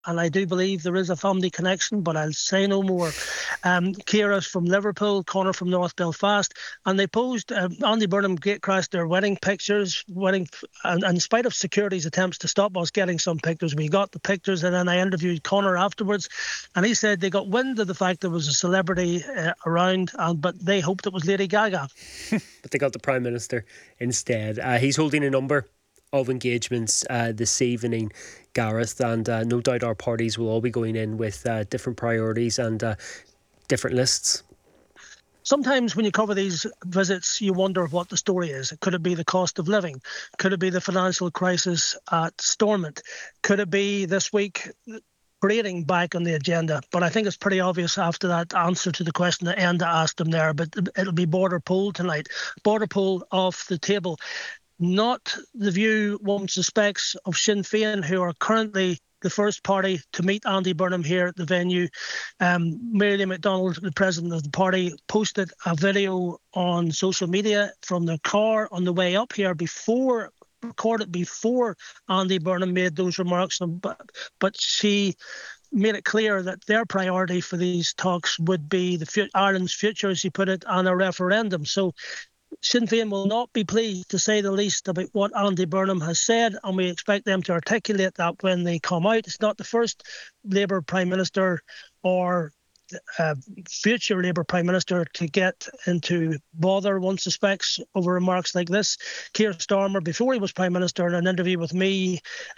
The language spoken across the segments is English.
and I do believe there is a family connection, but I'll say no more. Ciara's from Liverpool, Conor from North Belfast, and they posed Andy Burnham gatecrashed their wedding pictures, and in spite of security's attempts to stop us getting some pictures, we got the pictures, and then I interviewed Conor afterwards, and he said they got wind of the fact there was a celebrity around, but they hoped it was Lady Gaga. But they got the Prime Minister instead. He's holding a number of engagements this evening, Gareth, and no doubt our parties will all be going in with different priorities and different lists. Sometimes when you cover these visits, you wonder what the story is. Could it be the cost of living? Could it be the financial crisis at Stormont? Could it be this week parading back on the agenda? But I think it's pretty obvious after that answer to the question that Enda asked him there, but it'll be border poll tonight. Border poll off the table. Not the view one suspects of Sinn Féin, who are currently the first party to meet Andy Burnham here at the venue. Mary McDonald, the president of the party, posted a video on social media from the car on the way up here recorded before Andy Burnham made those remarks. But she made it clear that their priority for these talks would be Ireland's future, as she put it, and a referendum. So Sinn Féin will not be pleased, to say the least, about what Andy Burnham has said, and we expect them to articulate that when they come out. It's not the first Labour Prime Minister or future Labour Prime Minister to get into bother, one suspects, over remarks like this. Keir Starmer, before he was Prime Minister, in an interview with me,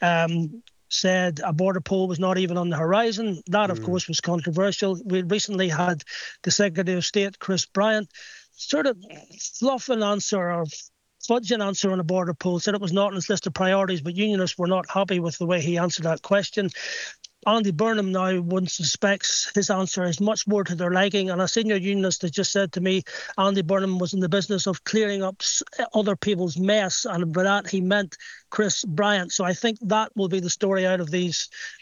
said a border poll was not even on the horizon. That, of course, was controversial. We recently had the Secretary of State, Chris Bryant, sort of fluff an answer or fudge an answer on a border poll, said it was not on his list of priorities, but unionists were not happy with the way he answered that question. Andy Burnham now, one suspects his answer is much more to their liking, and a senior unionist has just said to me Andy Burnham was in the business of clearing up other people's mess, and by that he meant Chris Bryant. So I think that will be the story out of these